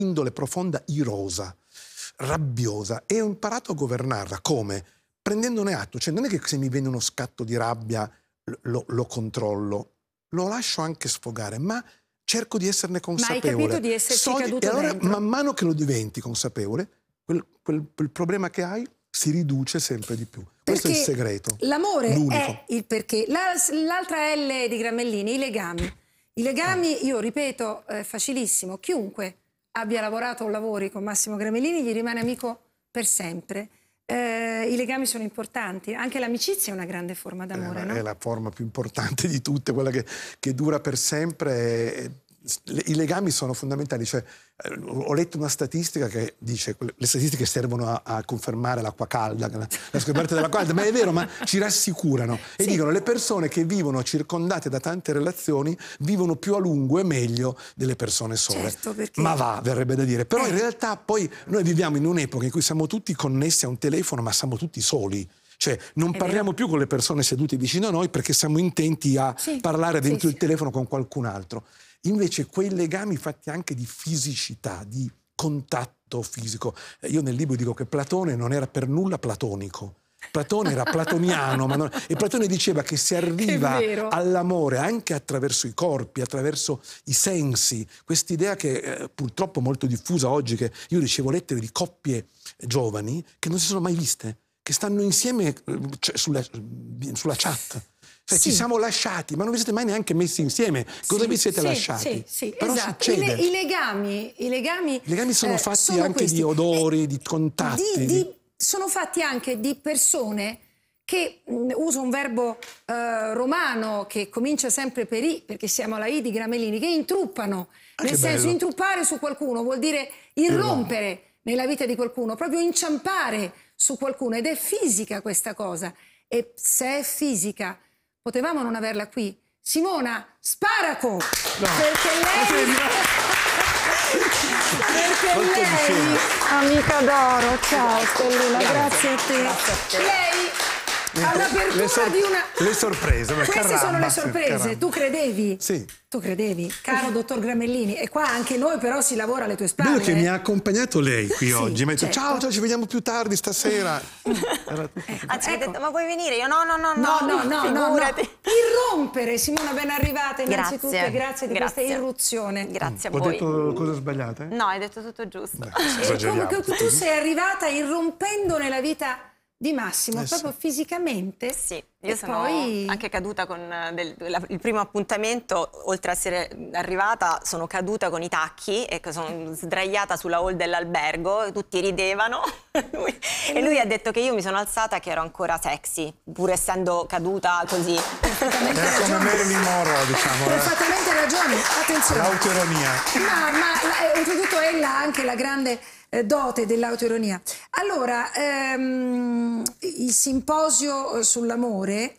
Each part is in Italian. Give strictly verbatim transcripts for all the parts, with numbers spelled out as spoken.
indole profonda irosa, rabbiosa, e ho imparato a governarla. Come? Prendendone atto. Cioè non è che se mi viene uno scatto di rabbia lo, lo controllo, lo lascio anche sfogare, ma cerco di esserne consapevole. Ma hai capito di esserci so caduto di... E allora, dentro? man mano che lo diventi consapevole, quel, quel, quel problema che hai si riduce sempre di più. Questo Perché è il segreto. L'amore l'unico. è il perché. L'altra L di Gramellini, i legami. I legami, io ripeto, è facilissimo. Chiunque abbia lavorato o lavori con Massimo Gramellini gli rimane amico per sempre. Eh, I legami sono importanti, anche l'amicizia è una grande forma d'amore, Eh, no? È la forma più importante di tutte, quella che, che dura per sempre. E, i legami sono fondamentali. Cioè, eh, ho letto una statistica che dice che le statistiche servono a, a confermare l'acqua calda, la, la scoperta dell'acqua calda, ma è vero, ma ci rassicurano e sì. Dicono le persone che vivono circondate da tante relazioni vivono più a lungo e meglio delle persone sole. Certo, perché... Ma va, verrebbe da dire. Però eh. in realtà poi noi viviamo in un'epoca in cui siamo tutti connessi a un telefono, ma siamo tutti soli. Cioè, non è parliamo vero. più con le persone sedute vicino a noi perché siamo intenti a sì. parlare dentro sì, il telefono con qualcun altro. Invece quei legami fatti anche di fisicità, di contatto fisico. Io nel libro dico che Platone non era per nulla platonico. Platone era platoniano, ma non... e Platone diceva che si arriva all'amore anche attraverso i corpi, attraverso i sensi. Quest'idea che eh, purtroppo è molto diffusa oggi, che io ricevo lettere di coppie giovani che non si sono mai viste, che stanno insieme cioè, sulla, sulla chat. Cioè, sì. Ci siamo lasciati, ma non vi siete mai neanche messi insieme. Cosa sì, vi siete sì, lasciati? Sì, sì, Però esatto. succede. I, I legami, i legami, I legami sono eh, fatti sono anche questi. di odori, eh, di contatti. Di, di... Di, sono fatti anche di persone che, mh, uso un verbo eh, romano che comincia sempre per I, perché siamo alla I di Gramellini, che intruppano. Ah, nel che senso, bello. Intruppare su qualcuno vuol dire irrompere nella vita di qualcuno, proprio inciampare su qualcuno, ed è fisica questa cosa. E se è fisica, potevamo non averla qui. Simona Sparaco, no. perché lei... perché Molto lei... vicino. Amica d'oro, ciao Stellina, grazie, grazie a te. Grazie a te. Lei... all'apertura sor- di una... le sorprese. Queste caramba, sono le sorprese. caramba. Tu credevi? Sì. Tu credevi, caro dottor Gramellini. E qua anche noi però si lavora alle tue spalle. Vedo che mi ha accompagnato lei qui sì, oggi. Mi ha detto certo. ciao, ciao, ci vediamo più tardi stasera. Era tutto... ecco, Anzi, mi ecco. ha detto, ma vuoi venire? Io no, no, no, No, no, no, no, no. figurati. Irrompere, Simona, ben arrivata innanzitutto. Grazie. E grazie di Grazie. questa irruzione. Grazie a Ho voi. detto cose sbagliate? No, hai detto tutto giusto. Beh, E esageriamo. comunque tu sei arrivata irrompendo nella vita di Massimo, Eh, proprio sì. fisicamente. Sì, io e sono poi... anche caduta con del, la, il primo appuntamento, oltre a essere arrivata, sono caduta con i tacchi e sono sdraiata sulla hall dell'albergo, tutti ridevano lui, e lui ha detto che io mi sono alzata che ero ancora sexy, pur essendo caduta così. Era come Marilyn Monroe, diciamo. Perfettamente ragione, attenzione. L'autoironia. Ma, ma oltretutto ella ha anche la grande eh, dote dell'autoironia. Allora, ehm, il simposio sull'amore,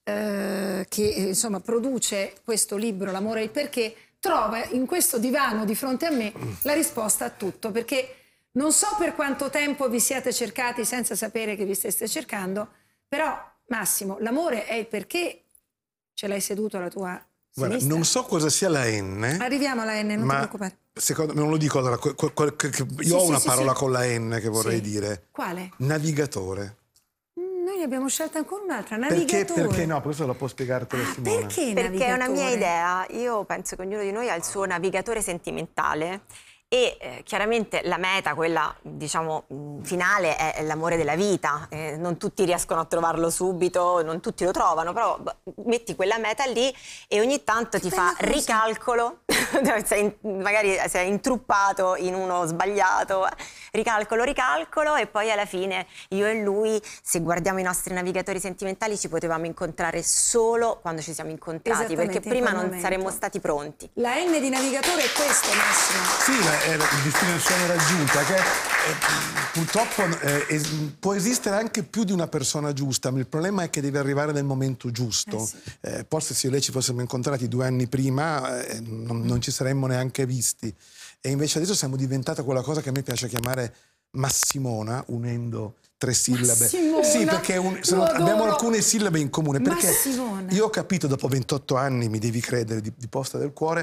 eh, che insomma produce questo libro, L'amore e il perché, trova in questo divano di fronte a me la risposta a tutto, perché non so per quanto tempo vi siate cercati senza sapere che vi steste cercando, però Massimo, l'amore è il perché ce l'hai seduto alla tua Guarda, sinistra. non so cosa sia la N. Arriviamo alla N, non ma ti preoccupare. Secondo me, non lo dico allora, quel, quel, quel, io Sì, ho sì, una sì, parola sì. con la N che vorrei Sì. dire. Quale? Navigatore. Mm, Noi ne abbiamo scelta ancora un'altra, Perché, navigatore. perché no? Questo lo può spiegartelo Ah, Simona. perché Perché è una mia navigatore? idea, io penso che ognuno di noi ha il suo navigatore sentimentale e eh, chiaramente la meta, quella diciamo mh, finale, è, è l'amore della vita. Eh, non tutti riescono a trovarlo subito, non tutti lo trovano, però beh, metti quella meta lì e ogni tanto ti fa bella cosa. ricalcolo, sei, magari sei intruppato in uno sbagliato, eh, ricalcolo, ricalcolo e poi alla fine io e lui, se guardiamo i nostri navigatori sentimentali, ci potevamo incontrare solo quando ci siamo incontrati, perché Esattamente, in prima quel non momento. saremmo stati pronti. La N di navigatore è questo, Massimo. Sì, la- è la destinazione raggiunta, che eh, purtroppo eh, es- può esistere anche più di una persona giusta, ma il problema è che deve arrivare nel momento giusto. Eh sì. Eh, forse se io e lei ci fossimo incontrati due anni prima eh, non, non ci saremmo neanche visti. E invece adesso siamo diventata quella cosa che a me piace chiamare Massimona, unendo tre sillabe. Massimona, sì, perché un- sono- lo adoro. abbiamo alcune sillabe in comune. Perché Massimona. io ho capito dopo ventotto anni, mi devi credere, di, di posta del cuore,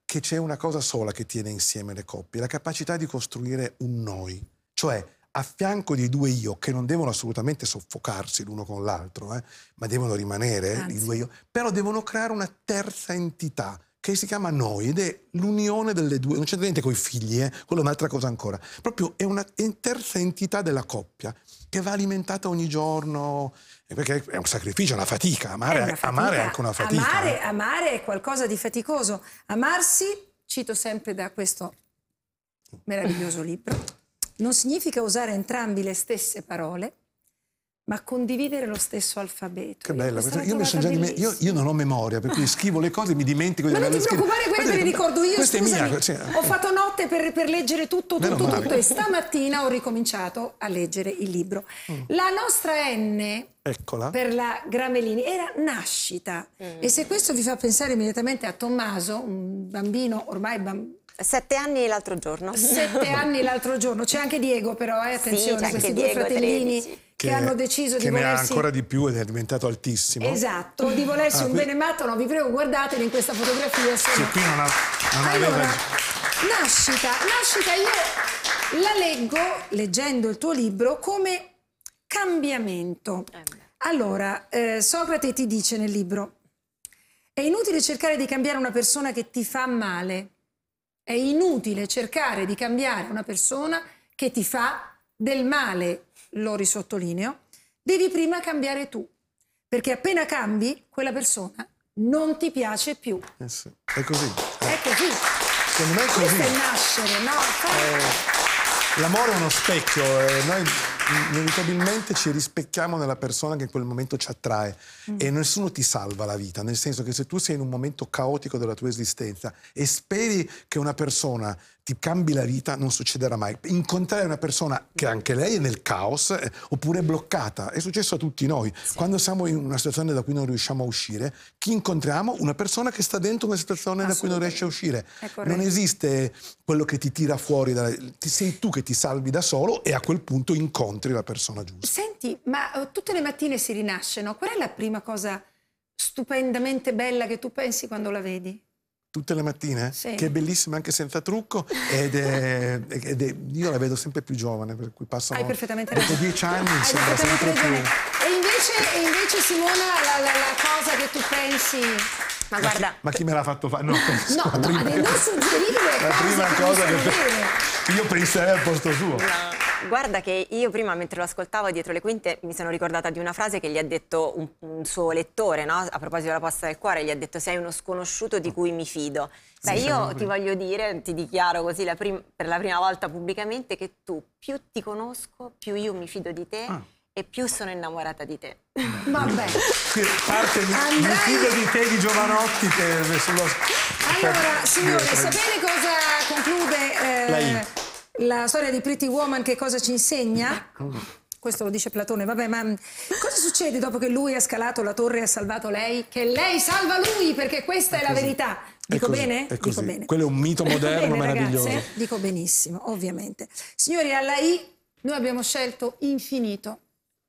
che c'è una cosa sola che tiene insieme le coppie, la capacità di costruire un noi, cioè a fianco di due io che non devono assolutamente soffocarsi l'uno con l'altro, eh, ma devono rimanere eh, i due io, però devono creare una terza entità che si chiama noi ed è l'unione delle due, non c'è niente con i figli, eh, quello è un'altra cosa ancora, proprio è una terza entità della coppia che va alimentata ogni giorno, perché è un sacrificio, è una fatica, amare è, una fatica. Amare è anche una fatica. Amare, eh. amare è qualcosa di faticoso. Amarsi, cito sempre da questo meraviglioso libro, non significa usare entrambi le stesse parole, ma condividere lo stesso alfabeto. Che bella, questa io, mi sono già diment- io, io non ho memoria, per cui scrivo le cose e mi dimentico di ma non ti averle preoccupare, scritte. quelle me le ricordo io, Questa scusami, è mia, cioè, ho fatto notte per, per leggere tutto, Meno tutto, male. tutto e stamattina ho ricominciato a leggere il libro. Mm. La nostra N, eccola, per la Gramelini, era nascita. Mm. E se questo vi fa pensare immediatamente a Tommaso, un bambino ormai bambino, Sette anni l'altro giorno. Sette anni l'altro giorno. C'è anche Diego però, eh, attenzione, sì, c'è questi anche due Diego, fratellini tredici. che, che hanno deciso che di ne volersi... ha ancora di più ed è diventato altissimo. Esatto, di volersi Ah, un qui... bene matto, no, vi prego guardateli in questa fotografia. Sono... Sì, qui non, ha, non allora, aveva... Nascita, Nascita io la leggo, leggendo il tuo libro, come cambiamento. Allora, eh, Socrate ti dice nel libro: è inutile cercare di cambiare una persona che ti fa male. È inutile cercare di cambiare una persona che ti fa del male, lo risottolineo. Devi prima cambiare tu, perché appena cambi, quella persona non ti piace più. Eh sì, è così. È così. Secondo me è così. Questo è il nascere, no? Eh, l'amore è uno specchio e noi inevitabilmente ci rispecchiamo nella persona che in quel momento ci attrae mm. e nessuno ti salva la vita, nel senso che se tu sei in un momento caotico della tua esistenza e speri che una persona ti cambi la vita, non succederà mai. Incontrare una persona che anche lei è nel caos eh, oppure è bloccata, è successo a tutti noi. Sì. Quando siamo in una situazione da cui non riusciamo a uscire, chi incontriamo? Una persona che sta dentro una situazione da cui non riesce a uscire. Non esiste quello che ti tira fuori, da... sei tu che ti salvi da solo e a quel punto incontri la persona giusta. Senti, ma uh, tutte le mattine si rinasce, no? Qual è la prima cosa stupendamente bella che tu pensi quando la vedi? Tutte le mattine? Sì. Che è bellissima anche senza trucco ed è, ed è, io la vedo sempre più giovane, per cui passano Hai perfettamente dopo ragione. dieci anni Hai sembra sempre più... E invece, e invece Simona, la, la, la cosa che tu pensi... Ma, ma guarda... Chi, ma chi me l'ha fatto fare? No, penso, no, la no, prima, non suggerire la prima che cosa che io penserei al posto suo. No. Guarda che io prima, mentre lo ascoltavo dietro le quinte, mi sono ricordata di una frase che gli ha detto un, un suo lettore, no? A proposito della posta del cuore, gli ha detto: sei uno sconosciuto di cui mi fido. Beh, sì, io ti voglio dire, ti dichiaro così la prim- per la prima volta pubblicamente che tu più ti conosco, più io mi fido di te ah. e più sono innamorata di te. Vabbè. Parte mi, Andrai... mi fido di te di Giovanotti per, sullo... Allora, signore, sapete cosa conclude eh, la storia di Pretty Woman, che cosa ci insegna? Questo lo dice Platone, vabbè, ma cosa succede dopo che lui ha scalato la torre e ha salvato lei? Che lei salva lui, perché questa è, è la verità. Dico così, bene? È così. Dico bene. Quello è un mito moderno bene, meraviglioso. Ragazze? Dico benissimo, ovviamente. Signori, alla I noi abbiamo scelto infinito.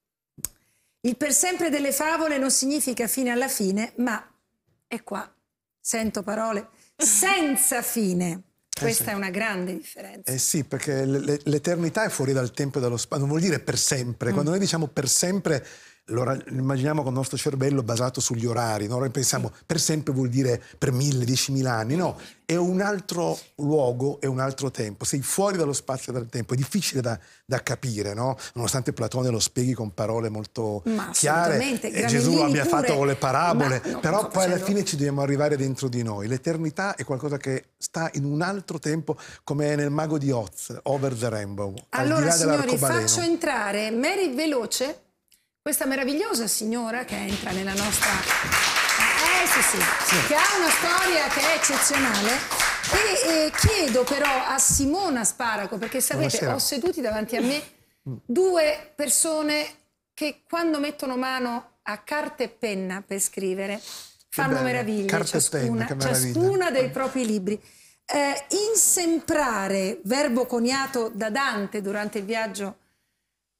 Il per sempre delle favole non significa fine alla fine, ma è qua. Sento parole senza fine. Questa eh sì. è una grande differenza. Eh sì, perché l'eternità è fuori dal tempo e dallo spazio, non vuol dire per sempre. Mm. Quando noi diciamo per sempre, allora immaginiamo con il nostro cervello basato sugli orari, no? Noi pensiamo per sempre vuol dire per mille, diecimila anni, no, è un altro luogo, è un altro tempo, sei fuori dallo spazio e dal tempo, è difficile da, da capire, no? Nonostante Platone lo spieghi con parole molto ma chiare, e Gesù lo abbia pure. fatto con le parabole, no, però poi alla fine ci dobbiamo arrivare dentro di noi. L'eternità è qualcosa che sta in un altro tempo, come nel Mago di Oz, Over the Rainbow, allora, al di là signori, dell'arcobaleno. Faccio entrare Mary veloce, questa meravigliosa signora che entra nella nostra... Eh sì, sì, sì. Che ha una storia che è eccezionale. E, e chiedo però a Simona Sparaco, perché sapete, Buonasera. Ho seduti davanti a me due persone che quando mettono mano a carta e penna per scrivere fanno meraviglie, carta ciascuna, e penna, che meraviglia. ciascuna dei propri libri. Eh, insemprare, verbo coniato da Dante durante il viaggio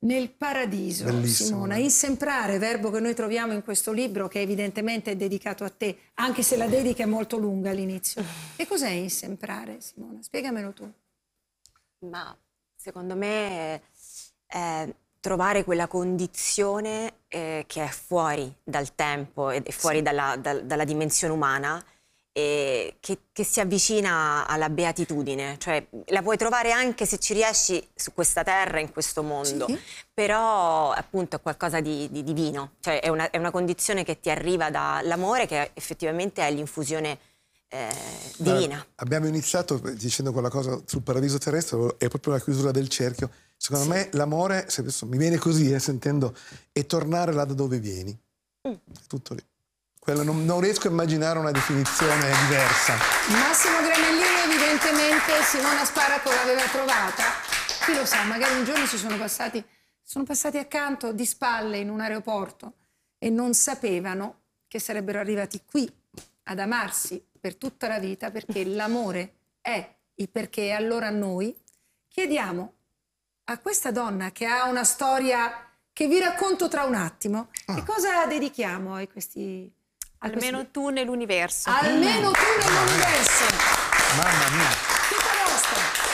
Nel paradiso, Bellissimo. Simona, insemprare, verbo che noi troviamo in questo libro che evidentemente è dedicato a te, anche se la dedica è molto lunga all'inizio. Che cos'è insemprare, Simona? Spiegamelo tu. Ma secondo me è trovare quella condizione eh, che è fuori dal tempo e fuori Sì. dalla, dal- dalla dimensione umana, e che, che si avvicina alla beatitudine, cioè la puoi trovare anche se ci riesci su questa terra, in questo mondo, Sì. però appunto è qualcosa di, di divino, cioè è una, è una condizione che ti arriva dall'amore, che effettivamente è l'infusione eh, divina. Guarda, abbiamo iniziato dicendo quella cosa sul paradiso terrestre, è proprio la chiusura del cerchio. Secondo Sì. me l'amore, se adesso mi viene così, eh, sentendo, è tornare là da dove vieni. Mm. È tutto lì. Quello, non, non riesco a immaginare una definizione diversa. Massimo Granellini, evidentemente Simona Sparaco l'aveva trovata. Chi lo sa, magari un giorno si sono passati, sono passati accanto di spalle in un aeroporto e non sapevano che sarebbero arrivati qui ad amarsi per tutta la vita, perché l'amore è il perché. Allora noi chiediamo a questa donna che ha una storia che vi racconto tra un attimo, Ah. che cosa dedichiamo a questi... a Almeno questi- tu nell'universo. Almeno tu nell'universo. Mamma mia.